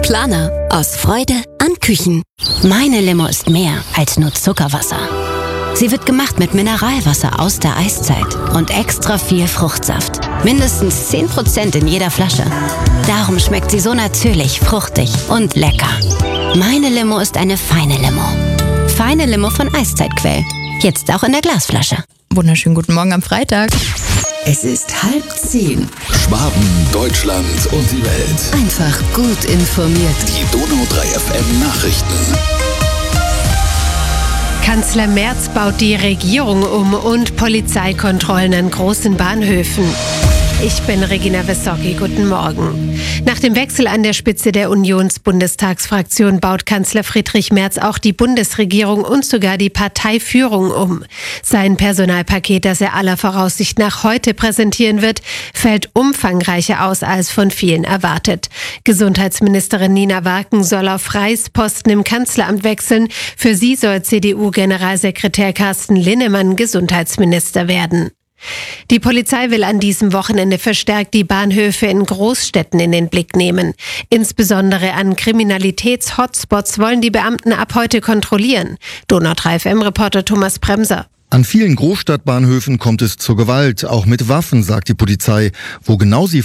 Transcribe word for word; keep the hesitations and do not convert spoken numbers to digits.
Planer. Aus Freude an Küchen. Meine Limo ist mehr als nur Zuckerwasser. Sie wird gemacht mit Mineralwasser aus der Eiszeit und extra viel Fruchtsaft. Mindestens zehn Prozent in jeder Flasche. Darum schmeckt sie so natürlich, fruchtig und lecker. Meine Limo ist eine feine Limo. Feine Limo von Eiszeitquell. Jetzt auch in der Glasflasche. Wunderschönen guten Morgen am Freitag. Es ist halb zehn. Schwaben, Deutschland und die Welt. Einfach gut informiert. Die Donau drei F M Nachrichten. Kanzler Merz baut die Regierung um und Polizeikontrollen an großen Bahnhöfen. Ich bin Regina Wissocki, guten Morgen. Nach dem Wechsel an der Spitze der Unionsbundestagsfraktion baut Kanzler Friedrich Merz auch die Bundesregierung und sogar die Parteiführung um. Sein Personalpaket, das er aller Voraussicht nach heute präsentieren wird, fällt umfangreicher aus als von vielen erwartet. Gesundheitsministerin Nina Warken soll auf Reis Posten im Kanzleramt wechseln. Für sie soll C D U-Generalsekretär Carsten Linnemann Gesundheitsminister werden. Die Polizei will an diesem Wochenende verstärkt die Bahnhöfe in Großstädten in den Blick nehmen. Insbesondere an Kriminalitäts-Hotspots wollen die Beamten ab heute kontrollieren. Donau drei F M-Reporter Thomas Bremser. An vielen Großstadtbahnhöfen kommt es zur Gewalt, auch mit Waffen, sagt die Polizei. Wo genau sie